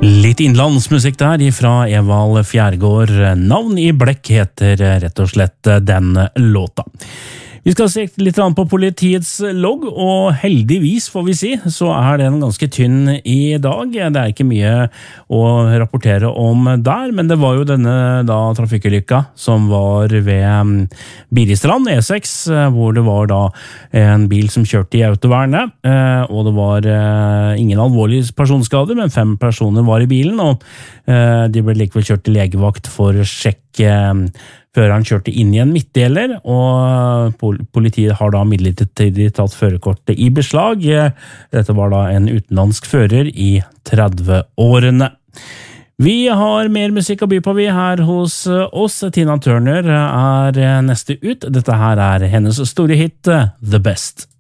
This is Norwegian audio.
Litt innlandsmusikk der fra Evald Fjærgård. Navn i blekk heter rett og slett den låta. Vi skal se litt på politiets logg, og heldigvis får vi si, så den ganske tynn i dag. Det ikke mye å rapportere om der, men det var jo denne trafikkulykka som var ved Biristrand, E6, hvor det var en bil som kjørte i autovernet, og det var ingen alvorlige personskader, men 5 personer var i bilen, og de ble likevel kjørt til legevakt for sjekk før han kjørte inn i en midtdeler, og politiet har midlertidig tatt førerkortet i beslag. Dette var en utenlandsk fører i 30-årene. Vi har mer musikk å by på her hos oss. Tina Turner neste ut. Dette her hennes store hit, The Best.